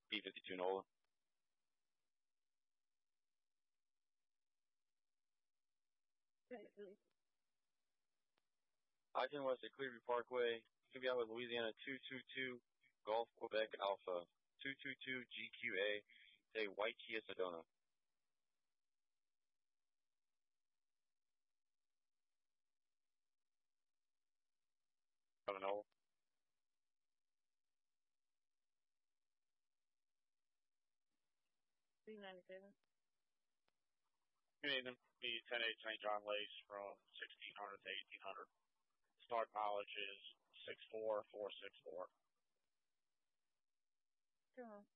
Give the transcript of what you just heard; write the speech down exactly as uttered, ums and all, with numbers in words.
B fifty-two Nola. I ten West at Clearview Parkway. You can be out with Louisiana two two two Golf Quebec Alpha two two two G Q A. Say White Kia Sedona. Nola. three ninety-seven. Good evening. B ten eight Saint John Lace from sixteen hundred to eighteen hundred. Start mileage is six four four six four. Come on.